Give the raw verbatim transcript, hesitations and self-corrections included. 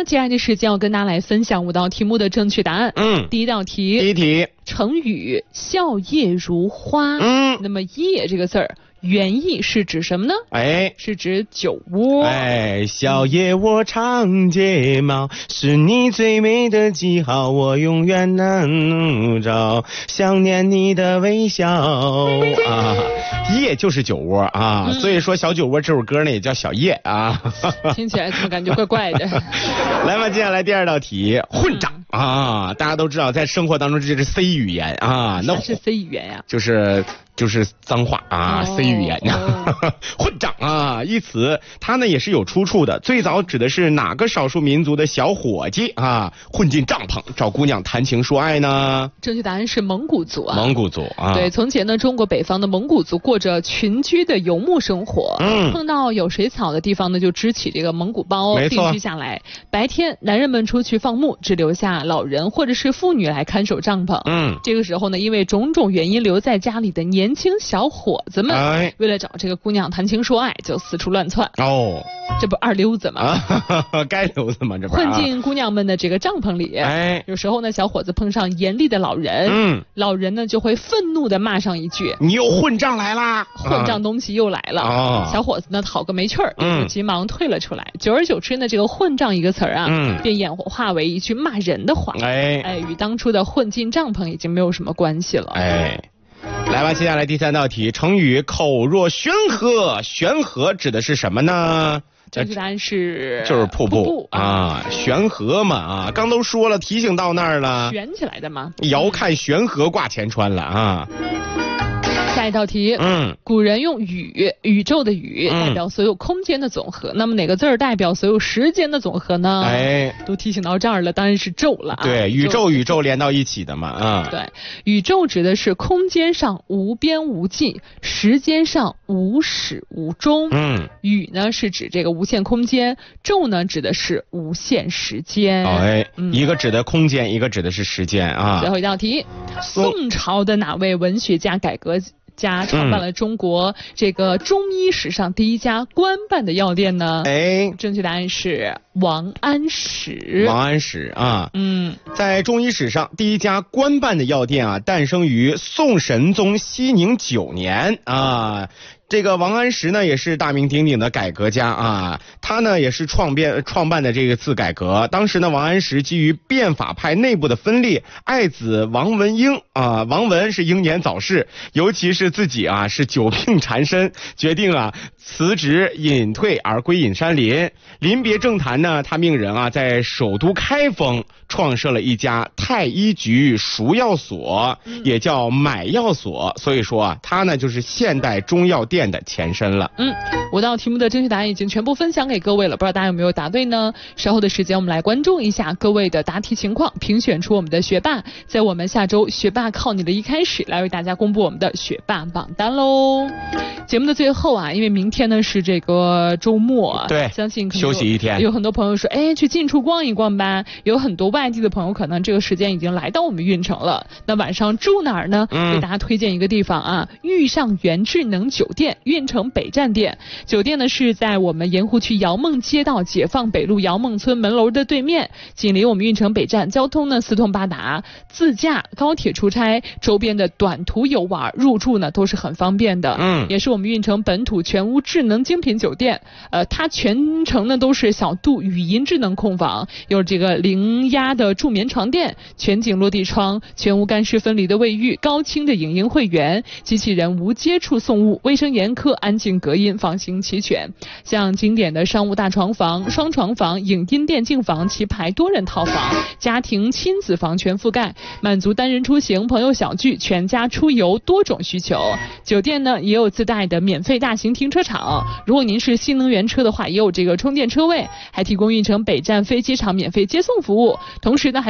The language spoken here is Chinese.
接下来的时间要跟大家来分享五道题目的正确答案。 嗯， 第一道题， 第一题， 成语笑靥如花。 嗯， 那么靥这个字儿原意是指什么呢？ 哎， 是指酒窝。 哎，小野窝长睫毛，是你最美的记号，我永远能找，想念你的微笑啊。叶就是酒窝啊、嗯，所以说小酒窝这首歌呢也叫小叶啊。 听起来怎么感觉怪怪的？ 来吧，接下来第二道题，混账啊！大家都知道，在生活当中这就是 C 语言啊，那是 C 语言呀、啊， 就是就是脏话啊、哦、，C 语言呀、哦。混账啊，一词它呢也是有出处的，最早指的是哪个少数民族的小伙计啊，混进帐篷找姑娘谈情说爱呢？ 正确答案是蒙古族啊。 蒙古族啊， 对，从前呢，中国北方的蒙古族过着群居的游牧生活，嗯，碰到有水草的地方呢，就支起这个蒙古包定居下来。白天，男人们出去放牧，只留下老人或者是妇女来看守帐篷。嗯，这个时候呢，因为种种原因留在家里的年轻小伙子们，哎、为了找这个姑娘谈情说爱，就四处乱窜。哦，这不二溜子吗？ 啊，该溜子吗？这不、啊、 混进姑娘们的这个帐篷里。哎，有时候呢，小伙子碰上严厉的老人，嗯，老人呢就会愤怒地骂上一句：“ 你又混账来啦！ 混账东西又来了！”啊、小伙子呢讨个没趣儿，嗯，急忙退了出来。久而久之呢，这个混账一个词儿啊，嗯，便演化为一句骂人的话。哎哎，与当初的混进帐篷已经没有什么关系了。 哎。来吧，接下来第三道题，成语口若悬河，悬河指的是什么呢？ 正确答案是就是瀑布, 瀑布啊，悬河嘛啊，刚都说了，提醒到那儿了， 悬起来的吗？ 遥看悬河挂前川了啊。 下一道题，嗯，古人用宇宇宙的宇代表所有空间的总和，嗯、那么哪个字儿代表所有时间的总和呢？哎，都提醒到这儿了，当然是宙了啊。 对，宇宙宇宙连到一起的嘛啊。 对，宇宙指的是空间上无边无际，时间上无始无终。嗯，宇呢是指这个无限空间，宙呢指的是无限时间。 哎，嗯、一个指的空间，一个指的是时间啊。 最后一道题，宋朝的哪位文学家改革家创办了中国这个中医史上第一家官办的药店呢？哎，正确答案是王安石。 王安石啊，嗯，在中医史上第一家官办的药店啊，诞生于宋神宗熙宁九年啊。这个王安石呢，也是大名鼎鼎的改革家啊，他呢也是创编创办的这个次改革。当时呢，王安石基于变法派内部的分裂，爱子王文英啊，王文是英年早逝，尤其是自己啊是久病缠身，决定啊辞职隐退而归隐山林。临别政坛呢，他命人啊在首都开封创设了一家太医局赎药所，也叫买药所。所以说啊，他呢就是现代中药店的前身了。 嗯，五道题目的正确答案已经全部分享给各位了，不知道大家有没有答对呢？稍后的时间我们来关注一下各位的答题情况，评选出我们的学霸，在我们下周学霸靠你的一开始来为大家公布我们的学霸榜单喽。节目的最后啊，因为明天呢是这个周末， 对， 相信休息一天， 有很多朋友说，哎，去近处逛一逛吧。有很多外地的朋友可能这个时间已经来到我们运城了，那晚上住哪儿呢？嗯、给大家推荐一个地方啊，遇上源智能酒店，运城北站店。酒店呢是在我们盐湖区姚梦街道解放北路姚梦村门楼的对面，紧邻我们运城北站，交通呢四通八达，自驾高铁出差，周边的短途游玩入住呢都是很方便的。嗯，也是我们运城本土全屋智能精品酒店，呃，它全程呢都是小度语音智能控房，有这个零压的助眠床垫，全景落地窗，全屋干湿分离的卫浴，高清的影音会员，机器人无接触送物，卫生严苛，安静隔音，房型齐全。像经典的商务大床房、双床房、影音电竞房、棋牌多人套房、家庭亲子房全覆盖，满足单人出行、朋友小聚、全家出游多种需求。酒店呢也有自带的免费大型停车场，如果您是新能源车的话，也有这个充电车位，还提供运城北站飞机场免费接送服务，同时呢还